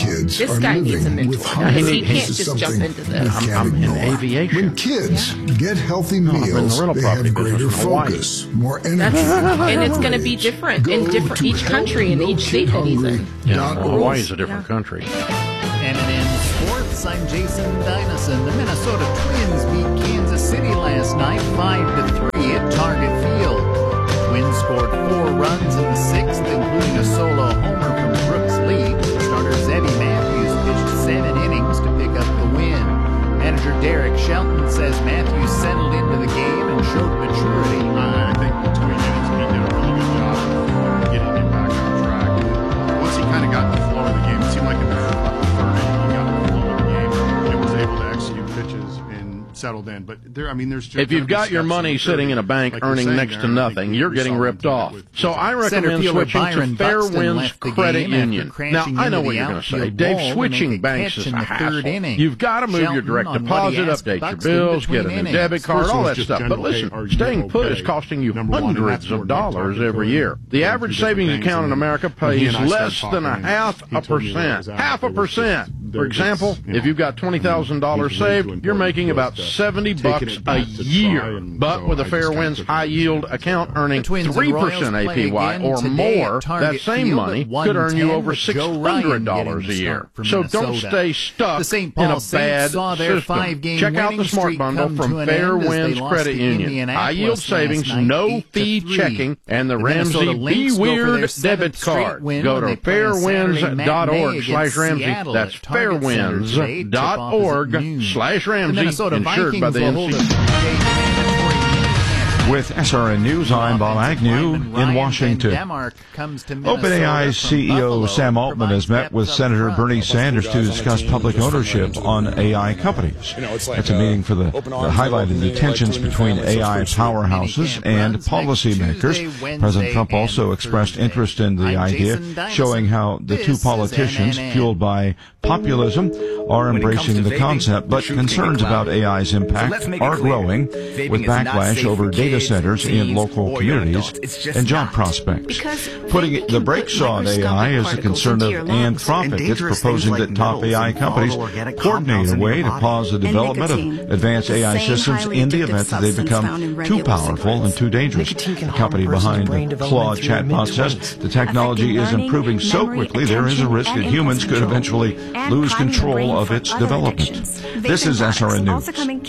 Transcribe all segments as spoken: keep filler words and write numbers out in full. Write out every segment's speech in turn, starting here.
kids this are guy needs a living mentor. with hunger. He can't just jump into this. I'm, I'm in aviation. When kids yeah. get healthy no, meals, the they have greater focus, more energy, and it's going to be different in different each country and each state that he's in. Yeah, well, Hawaii's a different yeah. country. And in sports, I'm Jason Dynasson. The Minnesota Twins beat Kansas City last night five to three. there, I mean, there's if you've got your money sitting in a bank like earning next to nothing, you're getting ripped off. So I recommend switching to Fairwinds Credit Union. Now, I know what you're going to say. Dave, switching banks is a hassle. You've got to move your direct deposit, update your bills, get a new debit card, all that stuff. But listen, staying put is costing you hundreds of dollars every year. The average savings account in America pays less than a half a percent. Half a percent. For example, if you've got twenty thousand dollars saved, you're making about seventy bucks a year. But with a Fairwinds high yield account earning three percent A P Y or more, that same money could earn you over six hundred dollars a year. So don't stay stuck in a bad system. Check out the Smart Bundle from Fairwinds Credit Union. High yield savings, no fee checking, and the Ramsey Be Weird debit card. Go to fairwinds dot org slash Ramsey. That's fairwinds dot org slash Ramsey, insured by the N C double A. With S R N News, I'm Bob Agnew in Washington. OpenAI's C E O Sam Altman has met with Senator Bernie Sanders to discuss public ownership on A I companies. It's a meeting for the that highlighted the tensions between A I powerhouses and policymakers. President Trump also expressed interest in the idea, showing how the two politicians, fueled by populism, are embracing the concept, but concerns about A I's impact are growing, with backlash over data centers in local communities and job prospects. Putting the brakes on A I is a concern of Anthropic. It's proposing that top A I companies coordinate a way to pause the development of advanced A I systems in the event that they become too powerful and too dangerous. The company behind the Claude chatbot says the technology is improving so quickly there is a risk that humans could eventually lose control of its development. This is S R N News.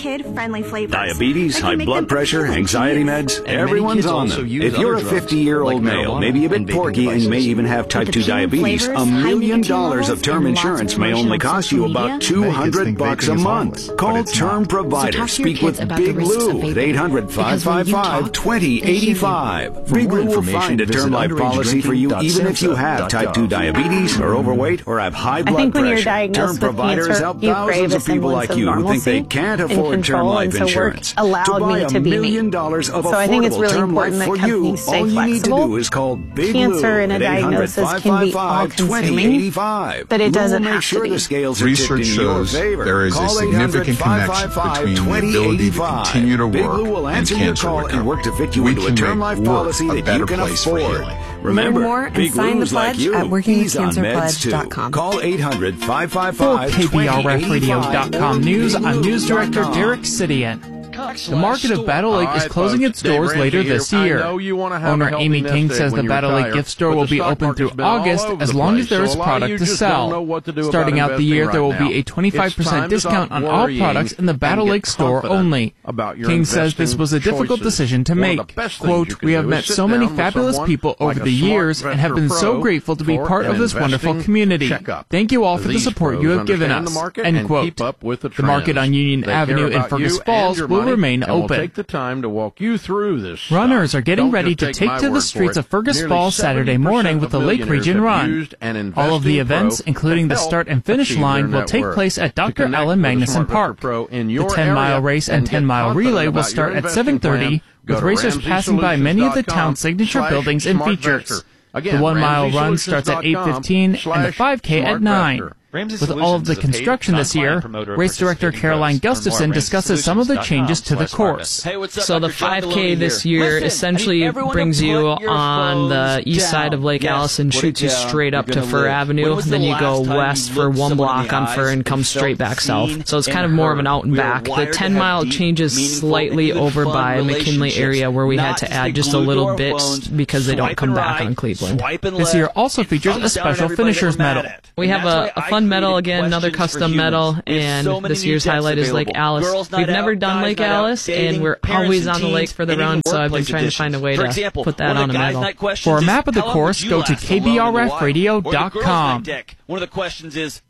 Diabetes, high blood pressure, anxiety meds, everyone's on them. If you're a fifty-year-old male, maybe a bit porky, and you may even have type two diabetes, a million dollars of term insurance may only cost you about two hundred bucks a month. Call Term Provider. Speak with Big Lou at eight hundred, five five five, two zero eight five. Big Lou will find a term life policy for you even if you have type two diabetes or overweight or have high blood pressure. Term Providers help thousands of people like you who think they can't afford term life insurance. To buy a million dollars of So I think it's really term important life that for you, companies stay all you need to flexible. do is call Big Cancer Lou and a at eight hundred, diagnosis five can be five five, two zero eight five. but it doesn't Lou will have make sure to be. the scales are Research tipped in your shows favor. there is a Call significant connection between the ability to continue to Big work Lou will and answer your cancer call recovery. and work to fit you We into a can term make life work policy a that better you can place for afford. healing. Remember, Learn more and Big sign Lou's the like pledge you. at working with He's on cancer meds pledge dot com. too. Call eight hundred, five five For five, K two B zero R F radio dot com news, I'm News Director Derek Sidian. The market of Battle Lake is closing its doors later this year. Owner Amy King says the Battle Lake gift store will be open through August as long as there is product to sell. Starting out the year, there will be a twenty-five percent discount on all products in the Battle Lake store only. King says this was a difficult decision to make. Quote, "We have met so many fabulous people over the years and have been so grateful to be part of this wonderful community. Thank you all for the support you have given us." End quote. The market on Union Avenue in Fergus Falls will remain open. We'll take the time to walk you through this. Runners are getting ready to take to the streets of Fergus Falls Saturday morning with the Lake Region Run. All of the events, including the start and finish line, will take place at Doctor Ellen Magnuson Park. The ten-mile race and ten-mile relay will start at seven thirty, with racers passing by many of the town's signature buildings and features. The one-mile run starts at eight fifteen and the five K at nine. With all of the construction this year, race director Caroline Gustafson discusses some of the changes to the course. So the five K this year essentially brings you on the east side of Lake Alice and shoots you straight up to Fur Avenue. Then you go west for one block on Fur and come straight back south. So it's kind of more of an out and back. The ten mile changes slightly over by McKinley area where we had to add just a little bit because they don't come back on Cleveland. This year also features a special finisher's medal. We have a, a fun medal again, another custom medal, and this year's highlight is Lake Alice. We've never done Lake Alice, and we're always on the lake for the run, so I've been trying to find a way to put that on a medal. For a map of the course, go to K B R F radio dot com. One of the questions is,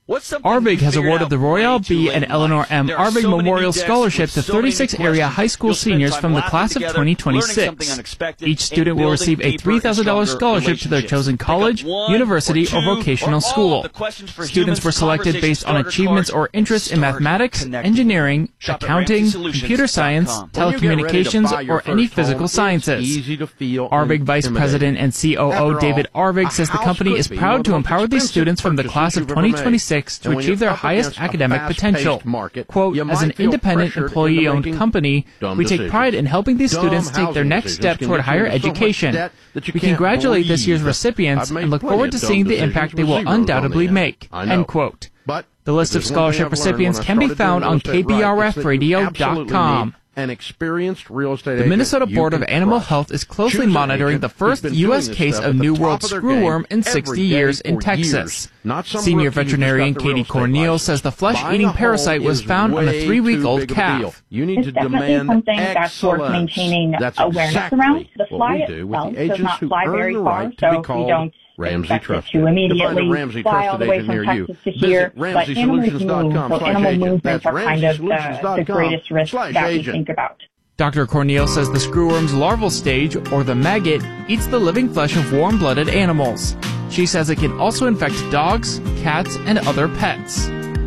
Arbig has awarded the Royale B. and Eleanor M. Arbig Memorial Scholarship to thirty-six area high school seniors from the class of twenty twenty-six. Each student will receive a three thousand dollars scholarship to their chosen college, university, or vocational school. Students were selected based on achievements or interests in mathematics, engineering, accounting, computer science, telecommunications, or any physical sciences. Arbig Vice President and C O O David Arbig says the company is proud to empower these students from the class of twenty twenty-six to achieve their highest academic potential. Quote, as an independent employee-owned company, we take pride in helping these students take their next step toward higher education. We congratulate this year's recipients and look forward to seeing the impact they will undoubtedly make. End quote. The list of scholarship recipients can be found on K B R F radio dot com. An experienced real estate The Minnesota Board of Animal Health is closely monitoring the first U S case of New World screwworm in sixty years in Texas. Senior veterinarian Katie Corneal says the flesh-eating parasite was found on a three-week-old calf. You need to demand something that's worth maintaining awareness around. The fly itself does not fly very far, so we don't Ramsey Trust to immediately fly all the way from Texas to here, but animals move, so animal movements are kind of the, the greatest risk that we think about. Doctor Corneal says the screwworm's larval stage, or the maggot, eats the living flesh of warm-blooded animals. She says it can also infect dogs, cats, and other pets.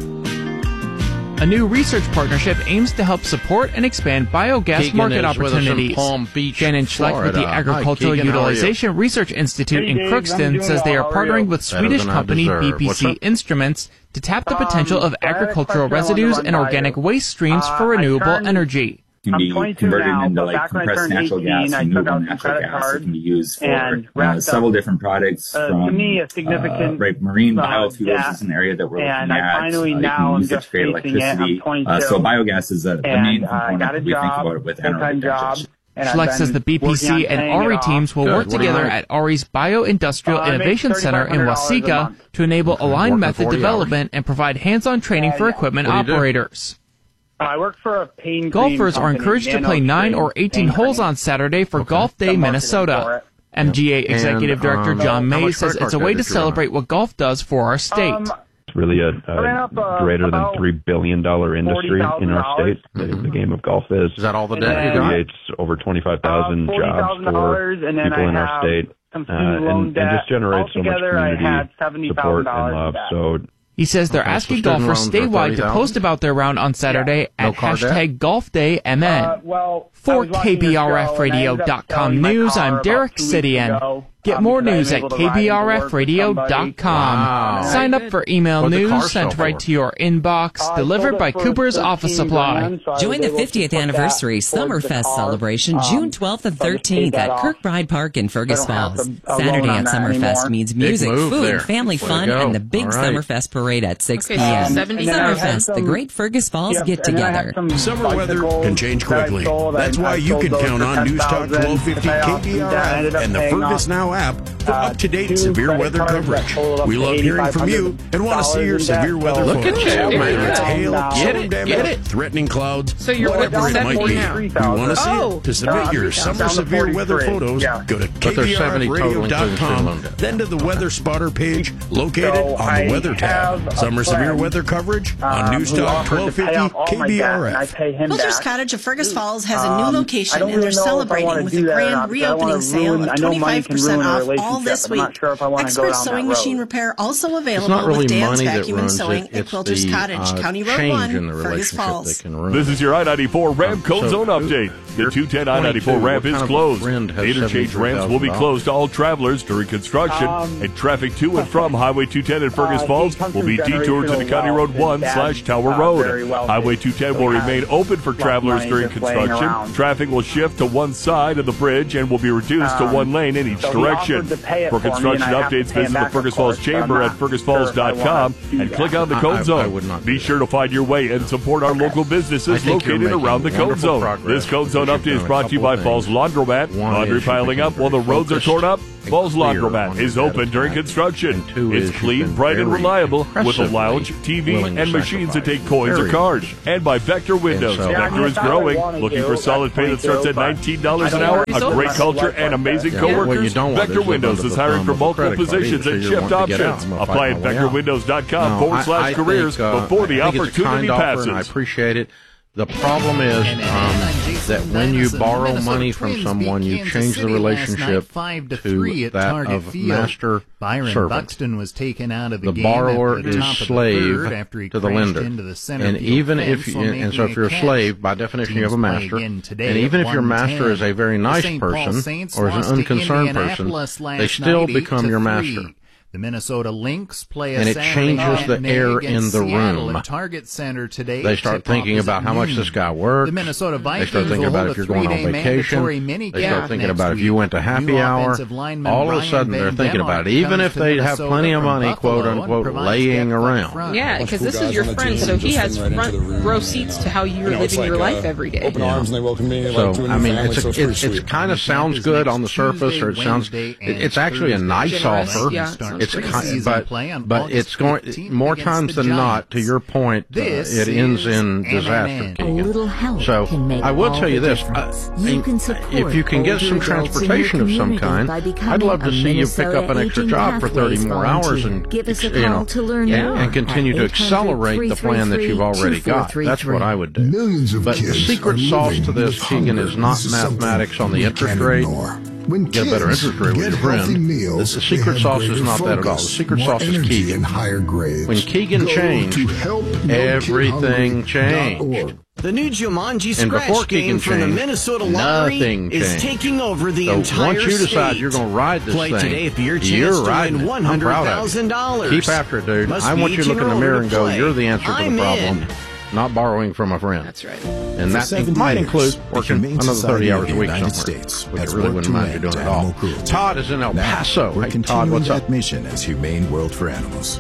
A new research partnership aims to help support and expand biogas Keegan market opportunities. Beach, Shannon Schleck Florida. with the Agricultural Hi, Keegan, Utilization Research Institute Hey, in Dave, Crookston says they are partnering with Swedish company B P C Instruments to tap the potential of agricultural residues and organic waste streams for renewable energy. Can be converted now, into like compressed natural gas, renewable natural gas. It can be used for uh, several different products. Uh, from, to me, a significant uh, right, marine biofuels yeah. is an area that we're looking at. Finally uh, now you can use it to create electricity. Uh, so biogas is a, the main component that we think about it with anaerobic digestion. Schleck says the B P C and A R I teams will work together at A R I's Bioindustrial uh, Innovation Center in Waseca to enable aligned method development and provide hands-on training for equipment operators. I work for a pain Golfers are encouraged to play nine or eighteen holes on Saturday for Golf Day Minnesota. M G A Executive Director John May says it's a way to celebrate what golf does for our state. It's really a, a greater than three billion dollars industry in our state. The, the game of golf is. Is that all the debt you got? It creates over twenty-five thousand jobs for people in our state. Uh, and, and just generates so much community support and love. So. He says they're asking golfers statewide to post about their round on Saturday yeah. no at hashtag Golf Day M N. Uh, well, For K B R F radio dot com news, I'm Derek Sidian. Get more news at K B R F radio dot com. Wow. Sign up for email news sent right to your inbox, uh, delivered by Cooper's Office Supply. Join the fiftieth anniversary Summerfest celebration June twelfth and thirteenth at Kirkbride Park in Fergus Falls. Saturday at Summerfest means music, food, family fun, and the big Summerfest parade at six p.m. Summerfest, the Great Fergus Falls get-together. Summer weather can change quickly. That's why you can count on News Talk twelve fifty K B R F and the Fergus Now app for up-to-date severe weather coverage. We love hearing from you and want to see your severe weather Look photos. At you, Whether it's hail, get storm it, damage, get it. threatening clouds, so you're whatever it might be. now. We want to see oh. it. To submit your summer severe weather photos, yeah. go to K B R F radio dot com, then to the Weather Spotter page located so on the Weather tab. Summer severe weather coverage on News Talk twelve fifty K B R F. Quilter's Cottage of Fergus Falls has a new location, and they're celebrating with a grand reopening sale of twenty-five percent off all this week. Expert sewing machine repair also available really with Dan's Vacuum and runs Sewing it. at Quilter's the, Cottage, uh, County Road one, Fergus Falls. This is your I ninety-four ramp code um, so zone update. The two ten I ninety-four ramp is closed. Interchange ramps will be closed to all travelers during construction, um, and traffic to and from Highway two ten in Fergus uh, Falls will be detoured to the County Road one slash Tower uh, Road. Well Highway two ten will remain open for travelers during construction. Traffic will shift to one side of the bridge and will be reduced um, to one lane in each so direction. For construction updates, visit the Fergus Falls Chamber at fergus falls dot com and click on the code zone. Be sure to find your way and support our local businesses located around the code zone. This code zone Zone Update is brought to you by Falls Laundromat. Laundry piling up while the roads are torn up? Falls Laundromat is open during construction. It's clean, bright, and reliable with a lounge, T V, and machines that take coins or cards. And by Vector Windows. Vector is growing. Looking for solid pay that starts at nineteen dollars an hour? A great culture and amazing coworkers? Vector Windows is hiring for multiple positions and shift options. Apply at vector windows dot com forward slash careers before the opportunity passes. I appreciate it. The problem is um, that when you borrow money from someone, you change the relationship to that of master servant. Buxton was taken out of the, the game borrower at the is top slave of the after he to the lender. The and even if you, and so if you're a slave, by definition you have a master. And even if your master is a very nice person or is an unconcerned person, they still become your master. The Minnesota Lynx play a and it changes the air in the room. Target Center today. They start thinking about how much this guy works. The Minnesota Vikings they start thinking about if you're going on vacation. They start thinking about if you went to happy hour. All of a sudden, they're thinking about it, even if they have plenty of money, quote unquote, laying around. Yeah, because this is your friend, so he has front row seats to how you're living your life every day. Open arms and they welcome me. So I mean, it's it kind of sounds good on the surface, or it sounds it's actually a nice offer. It's kind, but but it's going more times than not. To your point, uh, it ends in disaster. So I will tell you this: uh, if you can get some transportation of some kind, I'd love to see you pick up an extra job for thirty more hours and you know and, and continue to accelerate the plan that you've already got. That's what I would do. But the secret sauce to this, Keegan, is not mathematics on the interest rate. When get a better interest rate with your friend. The secret sauce is not that at all. The secret sauce is Keegan. Higher grades. When Keegan changed, everything changed. The new Jumanji scratch game from the Minnesota Lottery is taking over the so entire once you decide state. you're going to ride this Play thing, today for your chance you're to riding win one hundred thousand dollars. Keep after it, dude. Must I want you to look in the mirror and go, you're the answer I'm to the problem. In. Not borrowing from a friend. That's right. And that might include working another thirty hours a week somewhere, States which really wouldn't mind you doing it all. Cruelty. Todd is in El Paso. We're hey, continuing Todd, what's that up? mission as Humane World for Animals.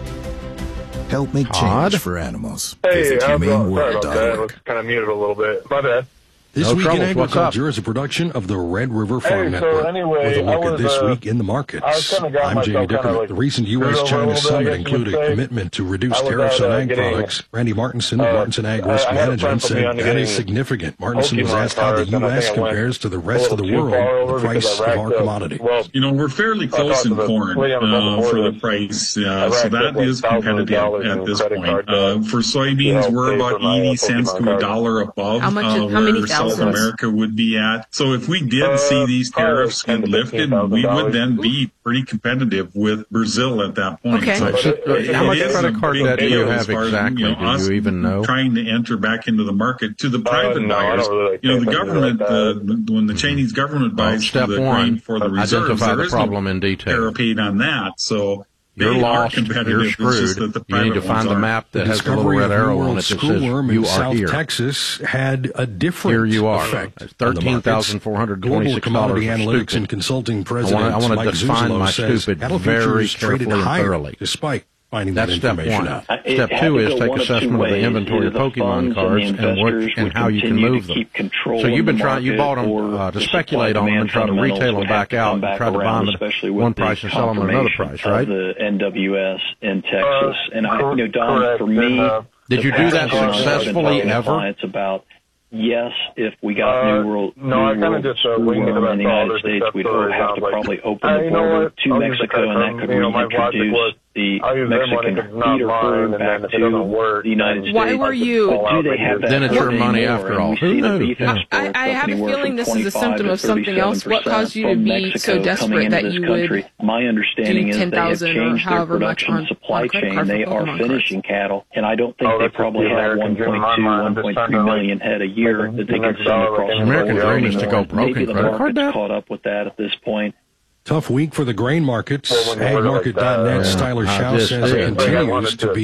Help make Todd? change for animals. Hey, Visit I'm humane sorry world about that. I was kind of muted a little bit. My bad. This no Week troubles. in Agriculture is a production of the Red River Farm hey, so Network. anyway, With a look was, at this uh, week in the markets. I'm Jamie Dicker. Like the recent U S China summit included say. commitment to reduce was, tariffs uh, on ag getting, products. Randy Martinson of uh, Martinson Ag Risk I, I Management said that is significant. Martinson was asked how the U S compares to the rest of the world, the price of our commodity. Well, you know, we're fairly close in corn uh, for the price, uh, so that is competitive at this point. Uh, for soybeans, we're about eighty cents to a dollar above how much, uh, how many where South thousands? America would be at. So if we did see these tariffs get lifted, we would then be pretty competitive with Brazil at that point. Okay. So So, uh, how much credit card debt do you have as, exactly? You know, do you even know? Trying to enter back into the market to the private no, buyers. Really you know, the government, uh, when the Chinese government well, buys step the one, grain for the reserves, identify there the is problem no in detail. tariff paid on that. So You're they lost. Are competitive. You're It's just screwed. that the You need to private find ones the are. map that The has the little discovery red of arrow New on it World that says schoolworm you in are South here. Texas had a different Here you are. effect on the Thirteen markets. thousand four hundred Global twenty-six commodity dollars. analytics Stupid. and consulting I president want to Mike define Zuzolo my says stupid cattle very futures traded carefully and higher thoroughly. despite finding That's that step information one. out. Step two is take assessment of the inventory of Pokemon cards and what and how you can move them. So you've been trying, you bought them uh, to speculate on them and try to retail them back out and try to buy them at one price and sell them at another price, right? The N W S in Texas, and I, you know, Don, for me, did you do that successfully ever? It's about. Yes, if we got uh, Uh, New World, no, New I kind of World just uh, winged it about in the all United this States, we'd have to like, probably open hey, the you know border what? to I'll Mexico, and that could you know, my reintroduce was, the their Mexican money, not feeder mine, herd and back then if to it doesn't work, the United States. Why were you? Do they have that then it's your money anymore? after all. And we Who see the knew? beef Yeah. exports I, I up have a anywhere feeling from this is a symptom of something else. What caused you to from be Mexico so coming desperate into that this you country. would My understanding do is they have ten thousand or changed their however much production on- supply on credit chain. card for They are Pokemon finishing cattle, and I don't think Oh, they that's probably the have American one point dream in my two, mind. I'm one just point trying three to, like, million head a year that they can send across the American border. dream is to go broke Maybe in the credit card market's debt. caught up with that at this point. Tough week for the grain markets. Well, when you ag word it market like dot net that, Styler yeah. Shaw I just says did. it Like, I wanted continues to to- be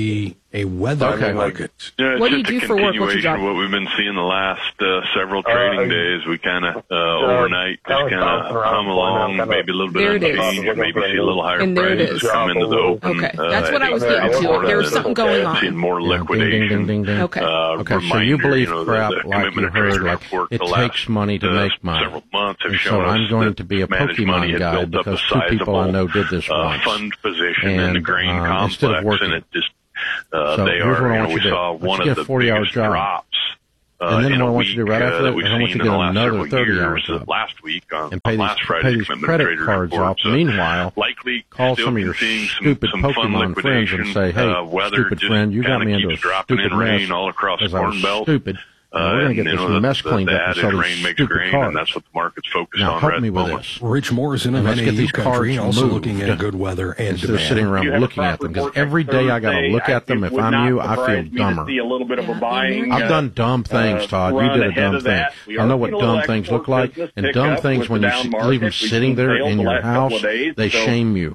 a weather okay. market. Yeah, it's what do you just do a for work? continuation of what we've been seeing the last uh, several trading uh, days. We kind of uh, overnight just kind of hum along, maybe a little bit of change, maybe see a little higher prices come into the open. Okay, that's uh, what I was getting to. There was something going on. Seeing more liquidation. Ding, ding, ding, ding. Okay. Uh, okay, reminder, so you believe you know, crap the, the like you heard, like it takes last, money to uh, make money. Several months have and shown so I'm going to be a Pokemon guy because two people I know did this uh, once. Fund position and, in the grain uh, complex, instead of working. and it just uh, so they here's are. what I You want know, you we to saw do. one Let's of get the forty hour biggest job. drops. Uh, and then in what I a want week, you to do right after uh, that is I want you to get another thirty hour job. Last week on, and pay on these, last Friday's pay these credit cards off. So Meanwhile, likely call some of your stupid some, some Pokemon friends and say, hey, uh, stupid friend, you got me into a stupid mess all across because I was Belt. stupid. Uh, we're going to get this know, mess the, cleaned the up and sell these stupid grain, cards. And that's what the market's focused now, on help right me with moment. this. Rich Morrison of Let's N A get U these Country cards also moved. looking at good weather and instead demand. of sitting around looking at them, because every day I got to look at them. If I'm you, I feel dumber. See a little bit of a buying, I've done dumb things, Todd. You did a dumb thing. I know what dumb things look like, and dumb things when you leave them sitting there in your house, they shame you.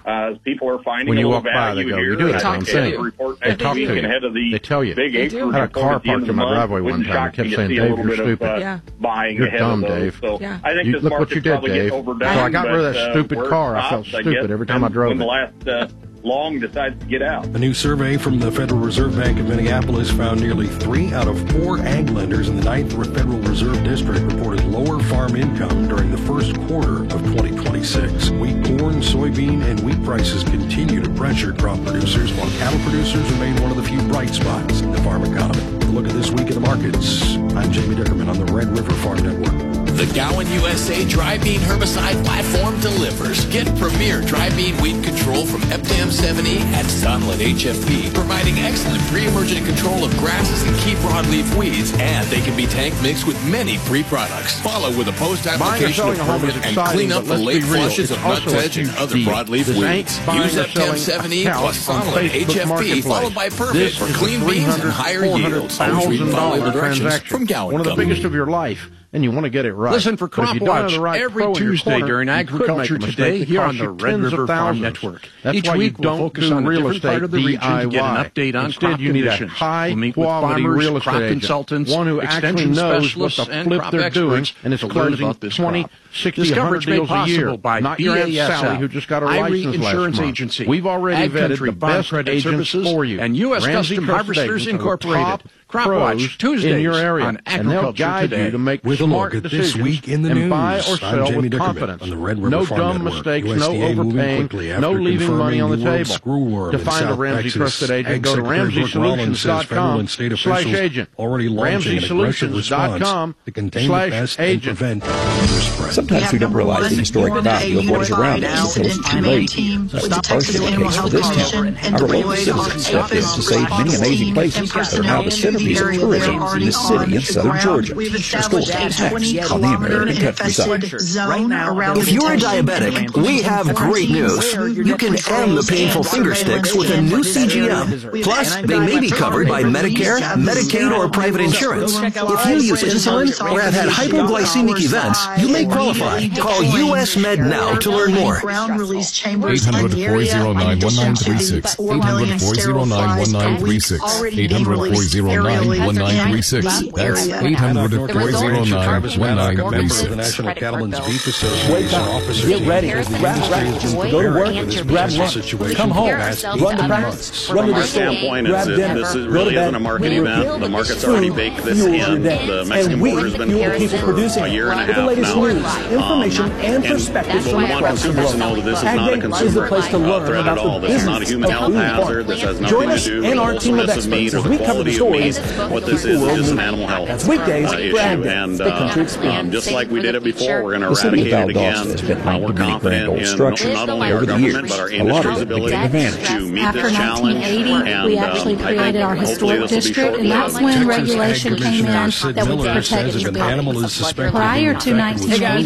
When you walk by, they go, "You do that dumb thing." They talk to you. They tell you. I had a car parked in my driveway one time. I kept saying, "Dave, you're stupid. Yeah. You're dumb, Dave." So yeah. I think you, look what you did, Dave. So I got rid of that stupid uh, car. I felt stupid every time I drove when it. the last uh, long decides to get out. A new survey from the Federal Reserve Bank of Minneapolis found nearly three out of four ag lenders in the ninth Federal Reserve District reported lower farm income during the first quarter of twenty twenty-six. Wheat, corn, soybean, and wheat prices continue to pressure crop producers, while cattle producers remain one of the few bright spots in the farm economy. A look at this week in the markets. I'm Jamie Dickerman on the Red River Farm Network. The Gowan U S A Dry Bean Herbicide Platform delivers. Get premier dry bean weed control from Eptam seventy and Sunlit H F P, providing excellent pre-emergent control of grasses and key broadleaf weeds, and they can be tank mixed with many pre-products. Follow with a post-application of permit and clean up the late flushes of nutsedge and other broadleaf weeds. Use Eptam seventy plus Sunlit H F P followed by permit for clean beans and higher yields. Always read and follow the directions from Gowan. One of the biggest of your life. And you want to get it right. Listen for Crop Watch right every Tuesday corner, during Agriculture Today here on the Red River Farm Network. That's Each why week you don't we'll focus do on a real different estate part of the region D I Y. to get an update on Instead, crop you need conditions. a high we'll meet quality with farmers, real estate crop agent, consultants, one who extension actually knows what specialists, the and flip crop they're doing, experts and it's to learn closing about this twenty, crop. sixty, one hundred deals a year. By Not your Aunt B A S F, Sally who just got a I R E license last Insurance month. Agency, We've already Ag vetted Country the Farm best Credit agents Services, for you. and U S Ramsey Custom Trusted Harvesters Agents are the Incorporated. top Crop Watch pros Tuesdays in your area, on and they'll Agriculture guide Today. you to make With a smart look at decisions this week in the and news, buy or I'm sell Jamie with Dickerman confidence. on the Red River No Farm dumb Network. mistakes, U S D A no moving overpaying, quickly no after leaving money on the confirming table. screwworm To in find a South Ramsey Texas, Trusted Agent, Ag go to Secretary ramsey Brooke Rollins solutions says dot federal com and state slash officials agent. already launching ramsey an aggressive solutions dot response com to contain slash the pest agent. and prevent the spread. Sometimes we don't realize the historic value of what is around us until it's too late. That was partially the case for this town. Our local citizens stepped in to save many amazing places that are now the centerpiece of tourism in this city in southern Georgia. Restore tax on the American countryside. If you're a diabetic, we have great news. You can end the painful finger sticks with a new C G M. Plus, they may be covered by Medicare, Medicaid, or private insurance. If you use insulin or have had hypoglycemic events, you may qualify. Call U S Med now to learn more. eight hundred, four oh nine, one nine three six. eight hundred, four oh nine, one nine three six. eight hundred, four oh nine, one nine three six. That's eight hundred, four oh nine, one nine three six. The National Cattlemen's Beef Wake up, get ready, grab breakfast, go to work, grab lunch, come home, run the practice, run to the store, grab dinner, this is go really to bed. isn't a market event. The market's already baked this in. The Mexican border's been closed for a year and a half now. With the latest news, information, and perspectives from across the consumers to know that this is not a consumer uh, threat at all. This is not a human health hazard. This has nothing to do with the wholesomeness of meat or the quality of meat. What this is is an animal health uh, issue. And uh, um, just like we did it before, we're going to eradicate it again. Uh, we're confident in not only our government, but our industry's ability to meet this challenge. And we actually created our historic district, and that's when regulation came in that would protect these buildings. Prior to nineteen eighty,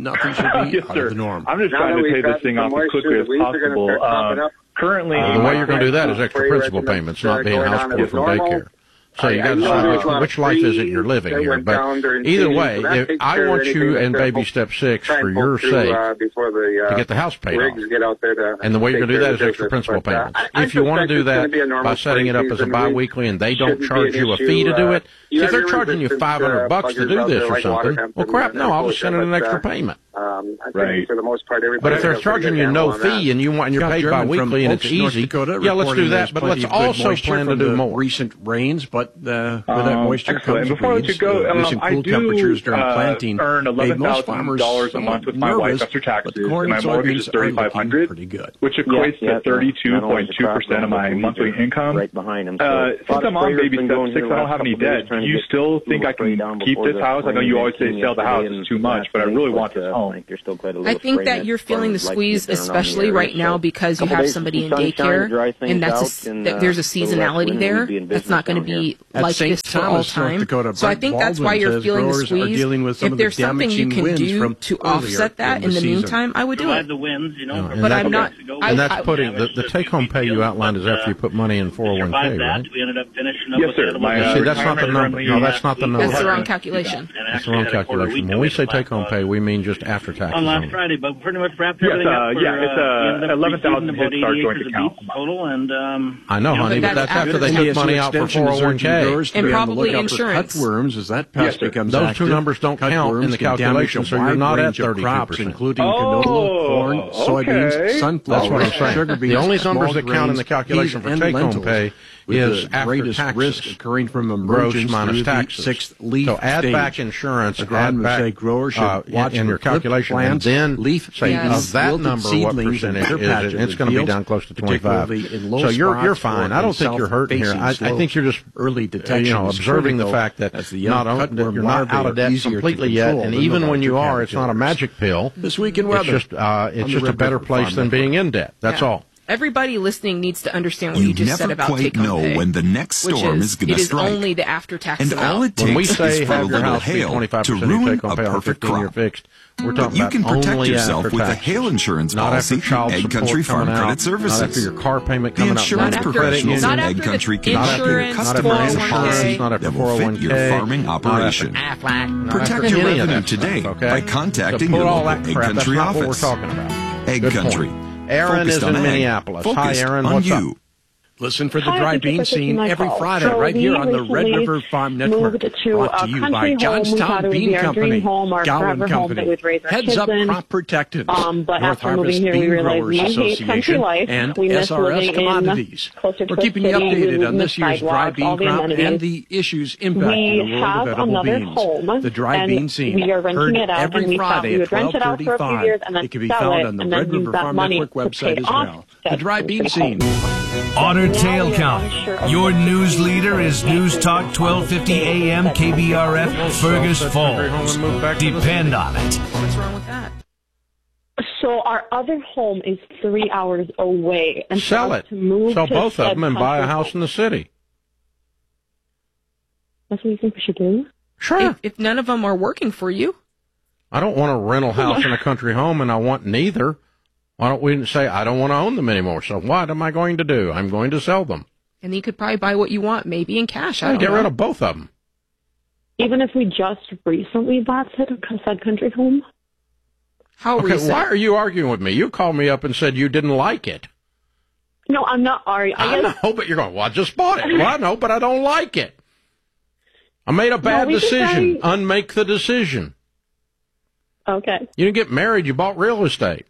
nothing should be yes, out sir. of the norm. I'm just trying to pay this thing off as quickly as possible. Um, currently, uh, the way you're going to do that is extra principal payments, not being house poor from daycare. So you got to decide which, which life is it you're living here. But either way, if I want you in baby step six for your sake uh, the, uh, to get the house paid off. And the way you're going to do that is extra principal payments. If you want to do that by setting it up as a biweekly and they don't charge you a fee to do it, if they're charging you five hundred bucks to do this or something, well, crap, no, I'll just send it an extra payment. Um, I right. think for the most part, but if they're charging you no fee and you want and you're paid bi-weekly and it's easy, yeah, let's do that. But let's also plan to do more. Recent rains, but uh, with um, that moisture excellent. comes Before weeds. I go, um, uh, I cool do temperatures during uh, planting earn eleven thousand dollars a month with my wife after taxes, and my mortgage is thirty-five hundred dollars, which equates yeah, yeah, to thirty-two point two percent of my monthly income. Right behind him. So uh, since I'm on baby step six, I don't have any debt. Do you still think I can keep this house? I know you always say sell the house is too much, but I really want this home. I think that you're feeling the squeeze, especially right now, because you have somebody in daycare, and that's a, that there's a seasonality there. That's not going to be like this for all time. So I think that's why you're feeling the squeeze. If there's something you can do to offset that in the meantime, I would do it. But I'm not. And that's putting the, the take-home pay you outlined is after you put money in four oh one k, right? Yes, sir. See, that's not the number. No, that's not the number. That's the wrong calculation. That's the wrong calculation. When we say take-home pay, we mean just after taxes. Friday, but pretty much wrapped yes, everything uh, up for, yeah, it's uh, eleven thousand about hits our joint account. Total, and, um, I know, honey, but that's after they took money out for four oh one k. And probably insurance. Cutworms, as that pest yes, becomes Those active, two numbers don't count in the calculation, so you're not at thirty-two crops, percent. including oh, canola, corn, soybeans, okay. sunflower, that's what I'm saying. sugar beets, the only numbers that grains, count in the calculation for take-home pay is the after greatest taxes, risk occurring from gross emergence minus taxes. Sixth leaf so add stage. back insurance, the add back say growers should uh, watch in your calculation, plants, and then leaf say yes. of that number what percentage is it? It's going to be down close to twenty-five. So you're you're fine. I don't think you're hurting here. I, I think you're just early detection, you know, observing the fact that not that you're not out of debt completely yet, and even when you are, it's not a magic pill. This week in weather, it's just uh, it's just a better place than being in debt. That's all. Everybody listening needs to understand what you, you just said about take-home pay. You never quite know when the next storm is, is going to strike. It is only the after-tax and amount. all it takes when we say is for have a your little house hail to ruin take-home a pay perfect crop. Fixed. We're talking you can about protect only yourself with a taxes. hail insurance Not policy from Egg Country Farm out, Credit Services. Not after your car payment coming the insurance out. professionals at Egg Country can offer you a customized policy that will fit your farming operation. Protect your revenue today by contacting your local Egg Country office. Egg Country. Aaron is in Minneapolis. Hi, Aaron. What's up? Listen for the Dry Bean Scene every Friday so right here on the Red River Farm Network. To brought to you by Johnstown Bean Company, Gowan Company, Heads Up Crop Protectants, um, North Harvest Bean Growers Association, and S R S Commodities. We're keeping you updated on this year's dry bean crop and the issues impacting the world of edible beans. Home, the Dry Bean Scene, we are renting heard it out, every and we Friday thought we at would rent it out for a few years and then It can be sell found it, on the and Red then use River that Farm money Network to website pay as off well. that The Dry Bean Scene. Otter Tail County. Your news leader is News Talk twelve fifty A M K B R F Fergus Falls. Depend on it. What's wrong with that? So our other home is three hours away. And Sell it. To move Sell to both of them and buy a house home. in the city. That's what you think we should do? Sure. If, if none of them are working for you. I don't want a rental house in a country home, and I want neither. Why don't we say, I don't want to own them anymore, so what am I going to do? I'm going to sell them. And you could probably buy what you want, maybe in cash. I I'll don't get know. rid of both of them. Even if we just recently bought said, said country home? How okay, recent? Why are you arguing with me? You called me up and said you didn't like it. No, I'm not arguing. I, I know, but you're going, well, I just bought it. Well, I know, but I don't like it. I made a bad no, decision. Unmake the decision. Okay. You didn't get married. You bought real estate.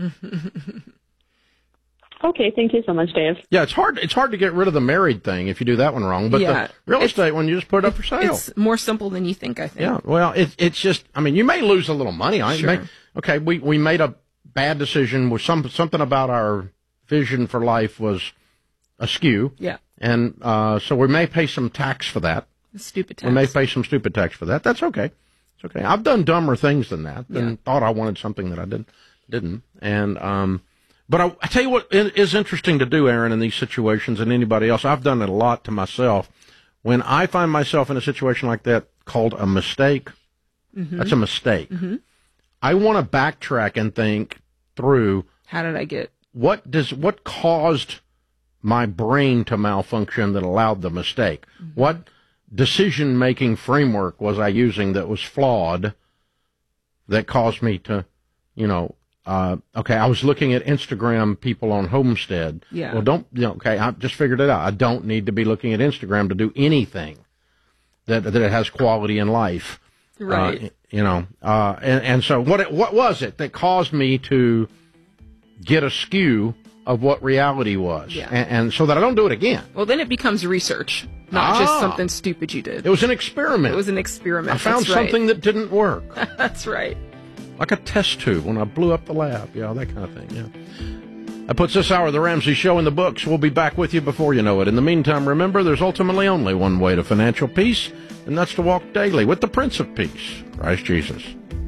Okay, thank you so much, Dave. Yeah, it's hard. It's hard to get rid of the married thing if you do that one wrong. But yeah, the real estate one, you just put it up for sale. It's more simple than you think. I think. Yeah. Well, it's it's just. I mean, you may lose a little money on it. Sure. You may, okay, we we made a bad decision with some something about our vision for life was askew. Yeah. And uh, so we may pay some tax for that. Stupid tax. We may pay some stupid tax for that. That's okay. It's okay. I've done dumber things than that, and yeah. thought I wanted something that I didn't. Didn't. And um. But I, I tell you what is interesting to do, Aaron, in these situations, and anybody else. I've done it a lot to myself. When I find myself in a situation like that called a mistake, mm-hmm. that's a mistake. Mm-hmm. I want to backtrack and think through. How did I get what does what caused my brain to malfunction that allowed the mistake? Mm-hmm. What decision-making framework was I using that was flawed that caused me to, you know, uh, okay, I was looking at Instagram people on Homestead. Yeah. Well, don't, you know, okay, I just figured it out. I don't need to be looking at Instagram to do anything that that it has quality in life. Right. Uh, you know, uh, and, and so what it, what was it that caused me to get a skew of what reality was? Yeah. And, and so that I don't do it again. Well, then it becomes research, not ah, just something stupid you did. It was an experiment. It was an experiment. I found That's right. something that didn't work. That's right. Like a test tube when I blew up the lab. Yeah, that kind of thing, yeah. That puts this hour of The Ramsey Show in the books. We'll be back with you before you know it. In the meantime, remember, there's ultimately only one way to financial peace, and that's to walk daily with the Prince of Peace, Christ Jesus.